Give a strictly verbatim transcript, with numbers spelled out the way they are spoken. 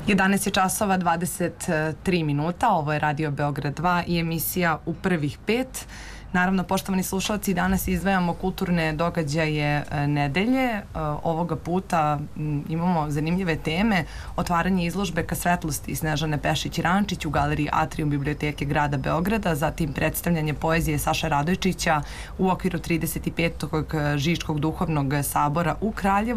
jedanaest je časova dvadeset tri minuta, ovo je Radio Beograd dva i emisija U prvih pet. Naravno, poštovani slušalci, danas izdvajamo kulturne događaje nedelje. Ovoga puta imamo zanimljive teme. Otvaranje izložbe Ka svetlosti Snežane Pešić-Rančić u galeriji Atrium biblioteke grada Beograda, zatim predstavljanje poezije Saše Radojčića u okviru trideset petog Žičkog duhovnog sabora u Kraljevu,